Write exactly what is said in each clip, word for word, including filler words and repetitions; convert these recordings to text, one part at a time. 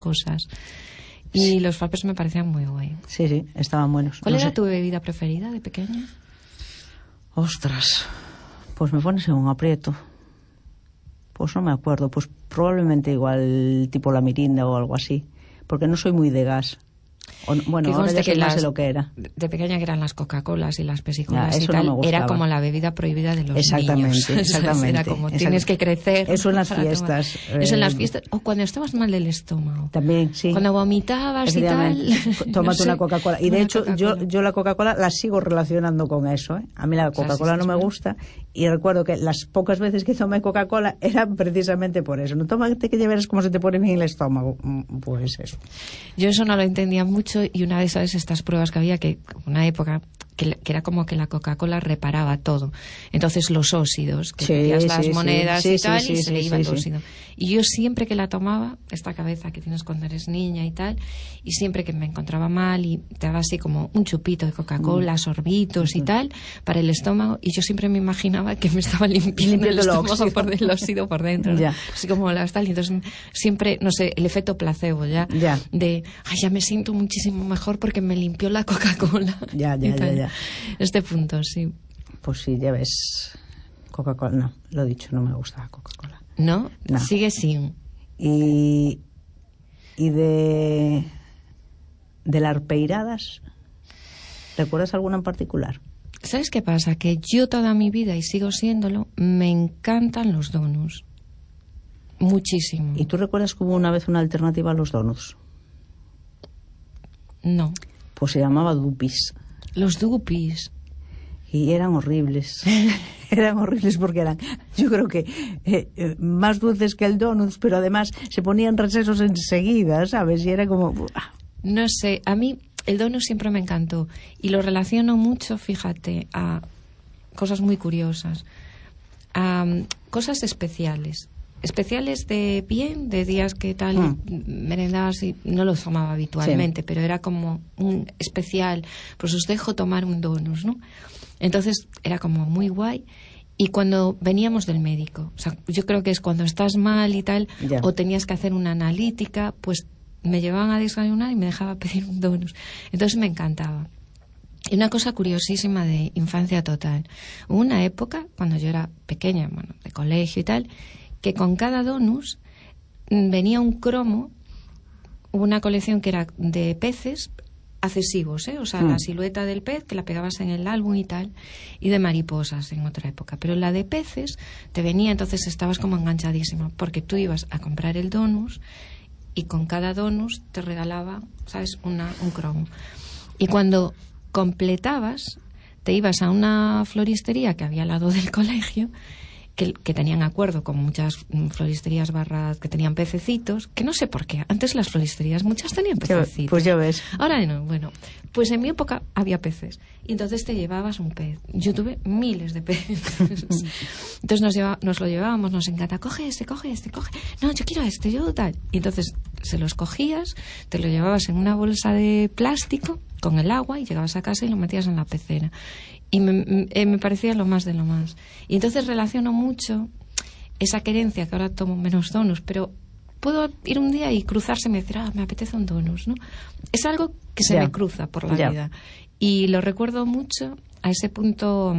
cosas. Y los frappés me parecían muy guay. Sí, sí, estaban buenos. ¿Cuál no era sé. tu bebida preferida de pequeña? Ostras, pues me pones en un aprieto. Pues no me acuerdo, pues probablemente igual tipo la mirinda o algo así, porque no soy muy de gas. O, bueno, que ahora ya sé que más las, de lo que era. De pequeña que eran las Coca-Colas y las Pepsi-Colas y eso tal, no me era como la bebida prohibida de los exactamente, niños. Exactamente, Era como, exactamente. tienes que crecer. Eso en las fiestas. Eh, eso en las eh, fiestas, o cuando estabas mal del estómago. También, sí. Cuando vomitabas y tal. Tómate no sé, una Coca-Cola. Y de hecho, Coca-Cola. yo yo la Coca-Cola la sigo relacionando con eso. ¿eh? A mí la Coca-Cola o sea, sí, no me bueno. gusta. Y recuerdo que las pocas veces que tomé Coca-Cola era precisamente por eso. No tómate que lleves como se te pone bien el estómago. Pues eso. Yo eso no lo entendía mucho y una de esas estas pruebas que había, que una época que, que era como que la Coca-Cola reparaba todo. Entonces los óxidos, que sí, metías las sí, monedas sí, y tal, sí, y sí, se le sí, iba sí, el sí. óxido. Y yo siempre que la tomaba, esta cabeza que tienes cuando eres niña y tal, y siempre que me encontraba mal y te daba así como un chupito de Coca-Cola, mm. sorbitos mm. y tal, para el estómago, y yo siempre me imaginaba que me estaba limpiando el estómago por el óxido por dentro, ¿no? Ya. Así como las tal, y entonces siempre, no sé, el efecto placebo ya, ya. de, ay, ya me siento muchísimo mejor porque me limpió la Coca-Cola. Ya, ya, ya, ya. Este punto, sí. Pues sí, ya ves, Coca-Cola, no, lo he dicho, no me gusta la Coca-Cola. ¿No? No. Sigue sin. Y, y de, de las arpeiradas, ¿recuerdas alguna en particular? ¿Sabes qué pasa? Que yo toda mi vida, y sigo siéndolo, me encantan los donuts. Muchísimo. ¿Y tú recuerdas que hubo una vez una alternativa a los donuts? No. Pues se llamaba Dupis. Los Dupis. Y eran horribles. Eran horribles porque eran, yo creo que eh, eh, más dulces que el donuts, pero además se ponían recesos enseguida, ¿sabes? Y era como... ¡ah! No sé, a mí el donut siempre me encantó. Y lo relaciono mucho, fíjate, a cosas muy curiosas. A um, cosas especiales. Especiales de bien, de días que tal, mm. merendabas y no los tomaba habitualmente, sí. pero era como un especial, pues os dejo tomar un donut, ¿no? Entonces era como muy guay. Y cuando veníamos del médico, o sea, yo creo que es cuando estás mal y tal, yeah. o tenías que hacer una analítica, pues me llevaban a desayunar y me dejaba pedir un donut. Entonces me encantaba. Y una cosa curiosísima de infancia total. Hubo una época, cuando yo era pequeña, bueno, de colegio y tal, que con cada donut venía un cromo, una colección que era de peces accesivos, ¿eh? O sea, mm. la silueta del pez que la pegabas en el álbum y tal, y de mariposas en otra época. Pero la de peces te venía, entonces estabas como enganchadísima, porque tú ibas a comprar el donut y con cada donut te regalaba, ¿sabes?, una, un cromo. Y cuando completabas, te ibas a una floristería que había al lado del colegio, Que, que tenían acuerdo con muchas floristerías barras que tenían pececitos, que no sé por qué, antes las floristerías muchas tenían pececitos. Pues ya ves. Ahora no, bueno, pues en mi época había peces, y entonces te llevabas un pez. Yo tuve miles de peces. Entonces nos, lleva, nos lo llevábamos, nos encanta, coge este, coge este, coge, no, yo quiero este, yo tal. Y entonces se los cogías, te lo llevabas en una bolsa de plástico con el agua y llegabas a casa y lo metías en la pecera. Y me, me, me parecía lo más de lo más. Y entonces relaciono mucho esa querencia, que ahora tomo menos donuts, pero puedo ir un día y cruzarse y decir, ah, me apetece un donut, ¿no? Es algo que se yeah. me cruza por la yeah. vida. Y lo recuerdo mucho a ese punto,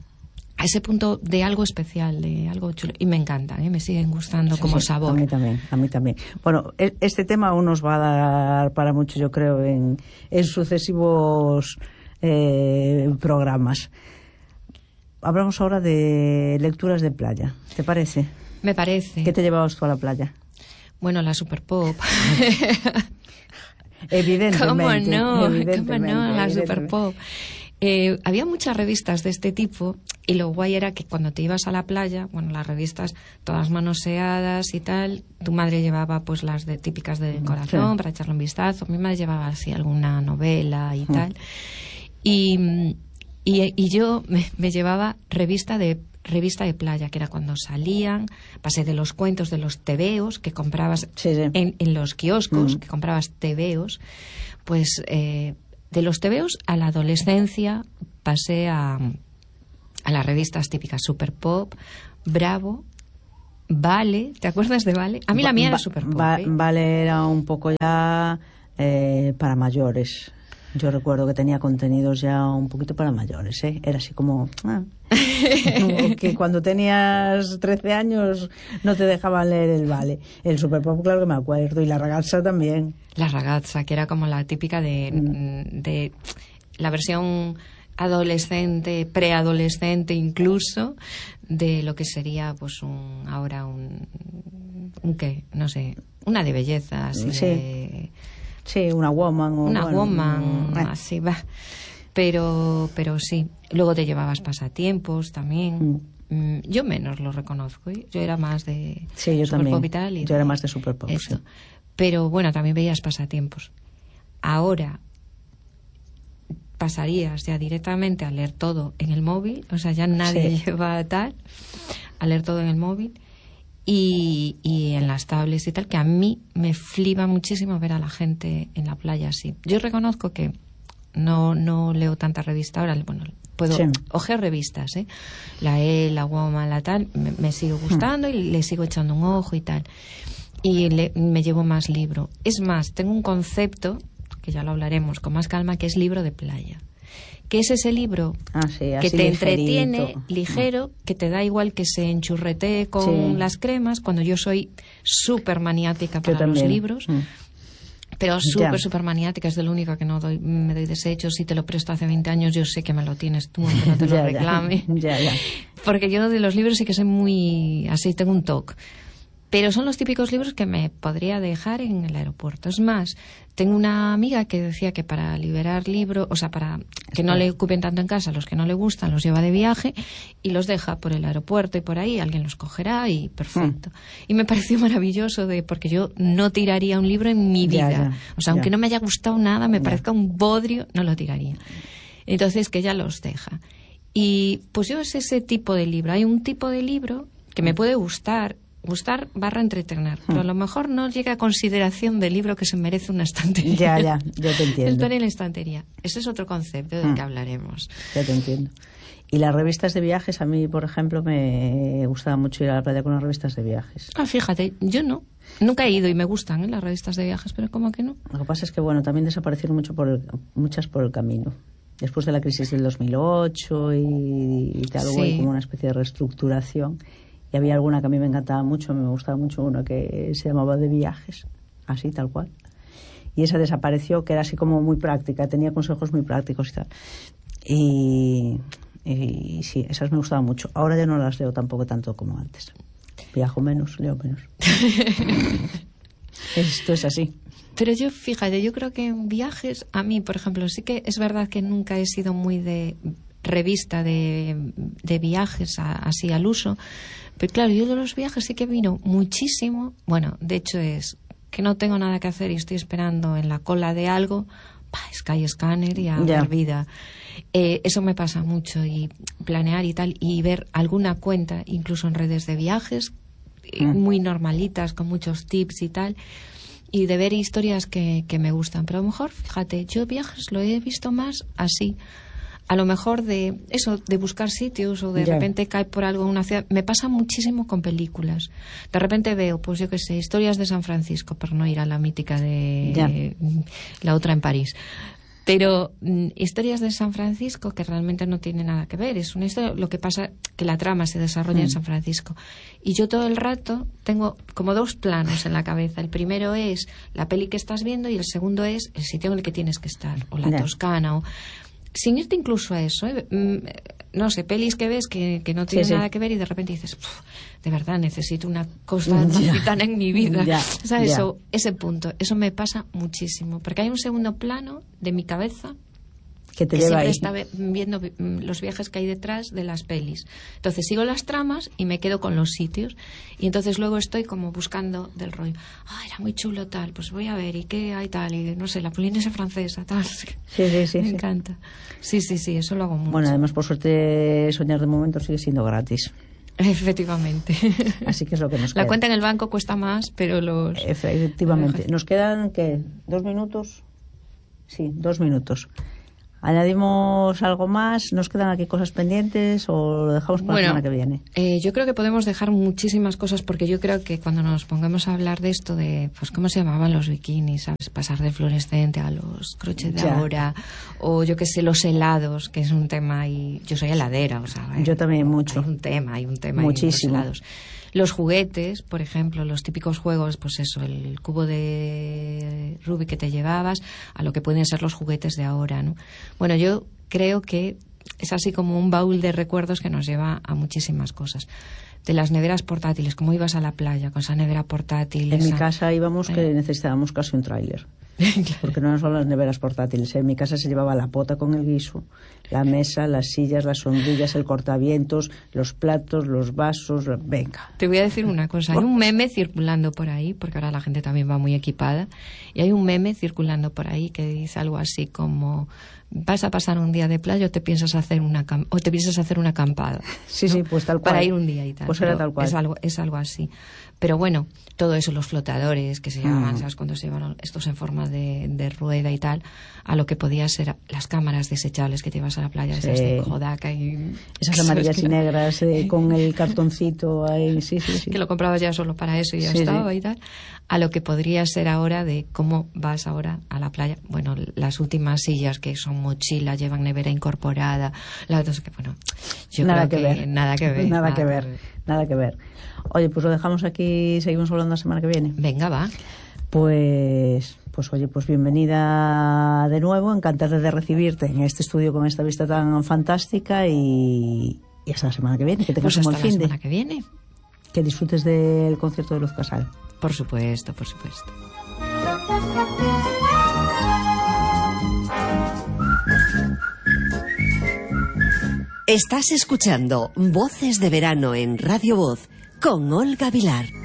a ese punto de algo especial, de algo chulo. Y me encantan, ¿eh? Me siguen gustando sí, como sí, sabor. A mí también, a mí también. Bueno, este tema aún nos va a dar para mucho, yo creo, en, en sucesivos... Eh, programas. Hablamos ahora de lecturas de playa, ¿te parece? Me parece. ¿Qué te llevabas tú a la playa? Bueno, la Super Pop. Evidentemente. ¿Cómo no? Evidentemente, ¿Cómo no? La Super Pop. Eh, había muchas revistas de este tipo y lo guay era que cuando te ibas a la playa, bueno, las revistas todas manoseadas y tal, tu madre llevaba pues las de típicas de corazón sí. para echarle un vistazo, mi madre llevaba así alguna novela y tal. Y, y, y yo me, me llevaba revista de revista de playa, que era cuando salían, pasé de los cuentos de los tebeos que comprabas sí, sí. En, en los kioscos, mm. que comprabas tebeos, pues eh, de los tebeos a la adolescencia pasé a, a las revistas típicas Super Pop, Bravo, Vale, ¿te acuerdas de Vale? A mí la mía Va, era súper pop. Va, ¿eh? Vale era un poco ya eh, para mayores. Yo recuerdo que tenía contenidos ya un poquito para mayores, ¿eh? Era así como... Ah, como que cuando tenías trece años no te dejaban leer el Vale. El Super Pop, claro que me acuerdo, y la Ragazza también. La Ragazza, que era como la típica de, mm. de la versión adolescente, preadolescente incluso, de lo que sería pues un ahora un... un ¿qué? No sé, una de belleza, así sí. de... Sí, una woman. O, una bueno, woman, eh. así va. Pero, pero sí. Luego te llevabas pasatiempos también. Mm. Yo menos lo reconozco. ¿eh? Yo era más de sí, yo Super también. Pop y tal. Y yo era más de Super Pop. Esto. Sí. Pero bueno, también veías pasatiempos. Ahora pasarías ya directamente a leer todo en el móvil. O sea, ya nadie sí. lleva tal. A leer todo en el móvil. Y, y en las tablets y tal, que a mí me flipa muchísimo ver a la gente en la playa así. Yo reconozco que no, no leo tanta revista ahora, bueno, puedo sí. ojear revistas, ¿eh? La E, la Woman, la tal, me, me sigue gustando hmm. y le sigo echando un ojo y tal. Y le, me llevo más libro. Es más, tengo un concepto, que ya lo hablaremos con más calma, que es libro de playa. Que es ese libro ah, sí, que te ligerito. entretiene, ligero, que te da igual que se enchurretee con sí. las cremas, cuando yo soy súper maniática para los libros, mm. pero súper, súper maniática, es de lo único que no doy, me doy desechos. Si te lo presto hace veinte años, yo sé que me lo tienes tú, aunque no te lo ya, reclame. Ya, ya. Porque yo de los libros sí que soy muy... así, tengo un toque. Pero son los típicos libros que me podría dejar en el aeropuerto. Es más, tengo una amiga que decía que para liberar libros, o sea, para que no le ocupen tanto en casa, los que no le gustan los lleva de viaje y los deja por el aeropuerto y por ahí, alguien los cogerá y perfecto. Hmm. Y me pareció maravilloso, de porque yo no tiraría un libro en mi vida. Ya, ya, o sea, aunque ya. no me haya gustado nada, me ya. parezca un bodrio, no lo tiraría. Entonces, que ella los deja. Y pues yo es ese tipo de libro. Hay un tipo de libro que me puede gustar, gustar barra entretener, hmm. pero a lo mejor no llega a consideración del libro que se merece una estantería. Ya, ya, yo te entiendo. Estar en la estantería. Ese es otro concepto del hmm. que hablaremos. Ya te entiendo. Y las revistas de viajes, a mí, por ejemplo, me gustaba mucho ir a la playa con las revistas de viajes. Ah, fíjate, yo no. Nunca he ido y me gustan ¿eh? las revistas de viajes, pero como que no. Lo que pasa es que, bueno, también desaparecieron mucho por el, muchas por el camino. Después de la crisis del dos mil ocho y, y tal, hubo sí. como una especie de reestructuración. Y había alguna que a mí me encantaba mucho, me gustaba mucho una que se llamaba De Viajes, así, tal cual. Y esa desapareció, que era así como muy práctica, tenía consejos muy prácticos y tal. Y, y, y sí, esas me gustaban mucho. Ahora ya no las leo tampoco tanto como antes. Viajo menos, leo menos. Esto es así. Pero yo, fíjate, yo creo que en viajes, a mí, por ejemplo, sí que es verdad que nunca he sido muy de revista de, de viajes a, así al uso, pero claro, yo de los viajes sí que vino muchísimo. Bueno, de hecho es que no tengo nada que hacer y estoy esperando en la cola de algo, bah, Skyscanner y a ver vida. Eh, eso me pasa mucho, y planear y tal, y ver alguna cuenta, incluso en redes de viajes, mm. muy normalitas, con muchos tips y tal, y de ver historias que, que me gustan. Pero a lo mejor, fíjate, yo viajes lo he visto más así. A lo mejor de eso, de buscar sitios, o de yeah. repente cae por algo en una ciudad. Me pasa muchísimo con películas. De repente veo, pues yo qué sé, historias de San Francisco, por no ir a la mítica de yeah. la otra en París. Pero mm, historias de San Francisco que realmente no tienen nada que ver. Es una historia, lo que pasa que la trama se desarrolla mm. en San Francisco. Y yo todo el rato tengo como dos planos en la cabeza. El primero es la peli que estás viendo y el segundo es el sitio en el que tienes que estar. O la yeah. Toscana, o... sin irte incluso a eso, ¿eh? No sé, pelis que ves que, que no tienen sí, sí. nada que ver y de repente dices, de verdad necesito una cosa tan en mi vida. Ya, o sea, ya. eso, ese punto, eso me pasa muchísimo, porque hay un segundo plano de mi cabeza que te que lleva siempre ahí. está viendo los viajes que hay detrás de las pelis. Entonces sigo las tramas y me quedo con los sitios, y entonces luego estoy como buscando del rollo, ah, era muy chulo tal, pues voy a ver y qué hay tal, y no sé, la Polinesia francesa tal. Sí, sí, sí. Me sí. encanta. Sí, sí, sí, eso lo hago mucho. Bueno, además, por suerte, soñar de momento sigue siendo gratis. Efectivamente. Así que es lo que nos La queda. cuenta en el banco cuesta más, pero los... Efectivamente. Nos quedan, ¿qué? ¿Dos minutos? Sí, dos minutos. ¿Añadimos algo más? ¿Nos quedan aquí cosas pendientes o lo dejamos para bueno, la semana que viene? Eh, yo creo que podemos dejar muchísimas cosas porque yo creo que cuando nos pongamos a hablar de esto de, pues, ¿cómo se llamaban los bikinis? ¿Sabes? Pasar de fluorescente a los crochet de ya. ahora, o yo qué sé, los helados, que es un tema, y yo soy heladera, o sea... Yo también mucho. Hay un tema, hay un tema. Muchísimo. En los helados. Los juguetes, por ejemplo, los típicos juegos, pues eso, el cubo de Rubik que te llevabas, a lo que pueden ser los juguetes de ahora, ¿no? Bueno, yo creo que es así como un baúl de recuerdos que nos lleva a muchísimas cosas. De las neveras portátiles, como ibas a la playa con esa nevera portátil. En esa... mi casa íbamos eh. que necesitábamos casi un tráiler. Porque no son las neveras portátiles. En mi casa se llevaba la pota con el guiso, la mesa, las sillas, las sombrillas, el cortavientos, los platos, los vasos. Venga. Te voy a decir una cosa. Hay un meme circulando por ahí, porque ahora la gente también va muy equipada, y hay un meme circulando por ahí que dice algo así como: vas a pasar un día de playa o te piensas hacer una cam- o te piensas hacer una acampada. Sí, ¿no? sí, pues tal cual. Para ir un día y tal. Pues era tal cual. Es algo, es algo así. Pero bueno, todo eso, los flotadores que se llamaban, Mm. ¿sabes? Cuando se llevan estos en forma de, de rueda y tal, a lo que podía ser las cámaras desechables que te ibas a la playa, Sí. esas de Kodak y... Esas ¿sabes? amarillas que y era- negras eh, con el cartoncito ahí, sí, sí, sí. que lo comprabas ya solo para eso y ya Sí, estaba sí. y tal, a lo que podría ser ahora de cómo vas ahora a la playa. Bueno, las últimas sillas que son mochila, llevan nevera incorporada, la otra que bueno, yo nada creo que, que, ver. nada que ver, Nada que ver. Nada que ver. Oye, pues lo dejamos aquí, seguimos hablando la semana que viene. Venga, va. Pues, pues oye, pues bienvenida de nuevo, encantada de recibirte en este estudio con esta vista tan fantástica y, y hasta la semana que viene, que tengas Pues un hasta buen la fin de, semana que viene. que disfrutes del concierto de Luz Casal. Por supuesto, por supuesto. Estás escuchando Voces de Verano en Radio Voz con Olga Vilar.